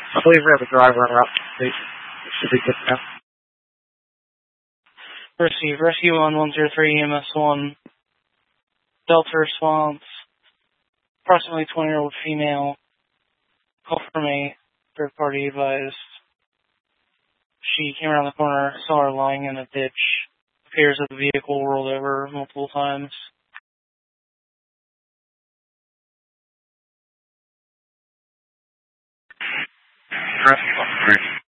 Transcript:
I believe we have a driver en route to the station. It should be good now. Receive. Rescue on 103 EMS1. Delta response. Approximately 20-year-old female. Call from a third party advised. She came around the corner, saw her lying in a ditch. Appears that the vehicle rolled over multiple times. Rescue 103.